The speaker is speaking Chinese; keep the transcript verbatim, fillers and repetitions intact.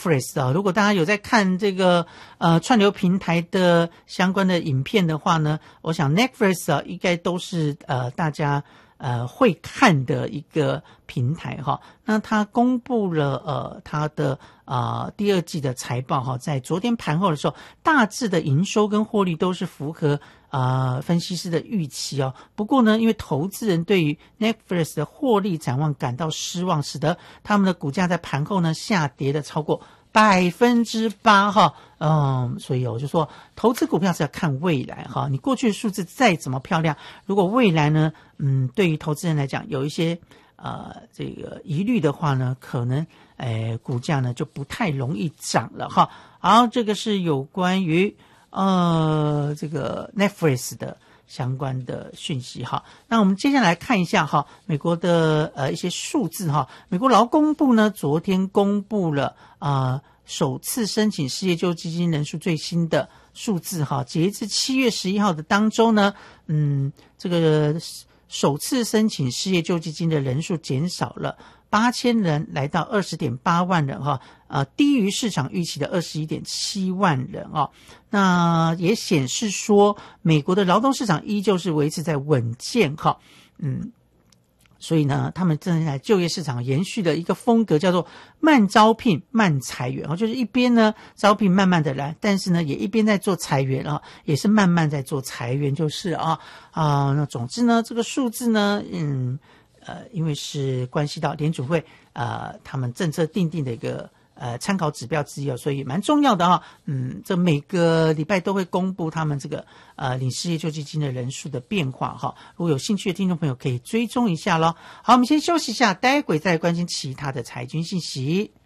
Netflix 啊，如果大家有在看这个呃串流平台的相关的影片的话呢，我想 Netflix 啊应该都是呃大家呃会看的一个平台哈。那它公布了呃它的啊、呃、第二季的财报哈，在昨天盘后的时候，大致的营收跟获利都是符合啊、呃、分析师的预期哦。不过呢，因为投资人对于 Netflix 的获利展望感到失望，使得他们的股价在盘后呢下跌的超过百分之八哈。嗯，所以我就说，投资股票是要看未来哈。你过去的数字再怎么漂亮，如果未来呢，嗯，对于投资人来讲有一些呃这个疑虑的话呢，可能诶股价呢就不太容易涨了哈。好，这个是有关于呃这个 Netflix 的相关的讯息哈。那我们接下来看一下哈，美国的呃一些数字哈。美国劳工部呢昨天公布了啊、呃、首次申请失业救济金人数最新的数字哈。截至七月十一号的当周呢，嗯，这个首次申请失业救济金的人数减少了八千人，来到 二十点八万人哈，呃，低于市场预期的 二十一点七万人哦。那也显示说，美国的劳动市场依旧是维持在稳健哈，嗯，所以呢，他们正在就业市场延续的一个风格，叫做慢招聘、慢裁员哦，就是一边呢招聘慢慢的来，但是呢也一边在做裁员啊，也是慢慢在做裁员，就是啊啊，那总之呢，这个数字呢，嗯。呃，因为是关系到联储会呃他们政策定定的一个呃参考指标之一哦，所以蛮重要的哈、哦。嗯，这每个礼拜都会公布他们这个呃领失业救济金的人数的变化哈、哦。如果有兴趣的听众朋友可以追踪一下咯。好，我们先休息一下，待会再关心其他的财经信息。